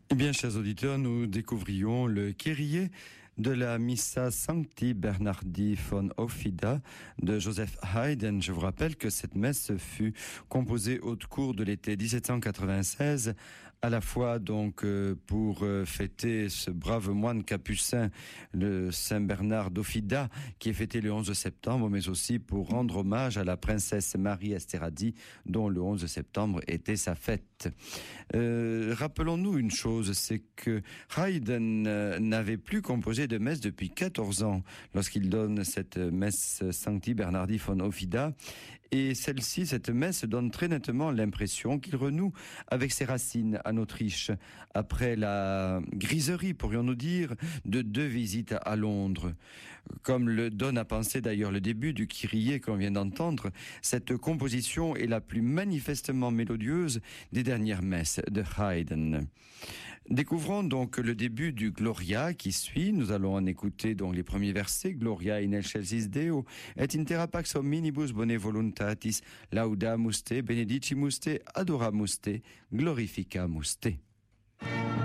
Eh bien, chers auditeurs, nous découvrions le Kyrie de la Missa Sancti Bernardi von Aufida de Joseph Haydn. Je vous rappelle que cette messe fut composée au cours de l'été 1796, à la fois donc pour fêter ce brave moine capucin, le Saint Bernard d'Aufida, qui est fêté le 11 septembre, mais aussi pour rendre hommage à la princesse Marie Esterhazy, dont le 11 septembre était sa fête. Rappelons-nous une chose, c'est que Haydn n'avait plus composé de messe depuis 14 ans lorsqu'il donne cette messe Sancti Bernardi von Aufida, et celle-ci, cette messe, donne très nettement l'impression qu'il renoue avec ses racines en Autriche après la griserie, pourrions-nous dire, de 2 visites à Londres. Comme le donne à penser d'ailleurs le début du Kyrie qu'on vient d'entendre, cette composition est la plus manifestement mélodieuse des dernières messes de Haydn. Découvrons donc le début du Gloria qui suit. Nous allons en écouter donc les premiers versets. Gloria in excelsis Deo, et in terra pax omnibus bone voluntatis, laudamus te, benedicimus te, adoramus te, glorificamus te.